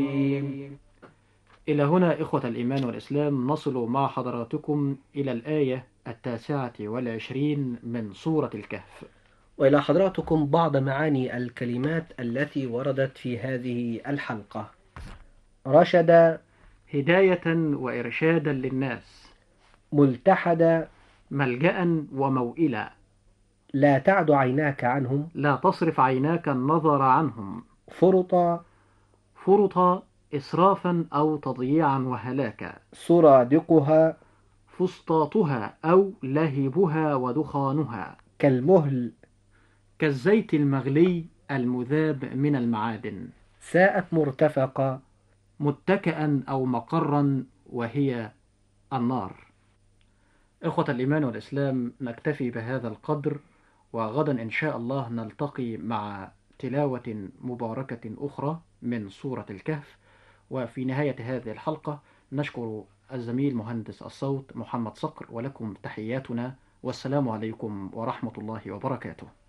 إلى هنا إخوة الإيمان والإسلام نصل مع حضراتكم إلى الآية 29 من سورة الكهف. وإلى حضراتكم بعض معاني الكلمات التي وردت في هذه الحلقة. رشد، هداية وإرشادا للناس. ملتحد، ملجأ وموئلا. لا تعد عيناك عنهم. لا تصرف عيناك النظر عنهم. فرطا، فرط إسرافا أو تضييعا وهلاكا. سرادقها، فسطاطها أو لهبها ودخانها. كالمهل، كالزيت المغلي المذاب من المعادن. ساءت مرتفقا، متكئا أو مقرا وهي النار. إخوة الإيمان والإسلام، نكتفي بهذا القدر، وغدا إن شاء الله نلتقي مع تلاوة مباركة أخرى من سورة الكهف. وفي نهاية هذه الحلقة نشكر الزميل مهندس الصوت محمد صقر، ولكم تحياتنا، والسلام عليكم ورحمة الله وبركاته.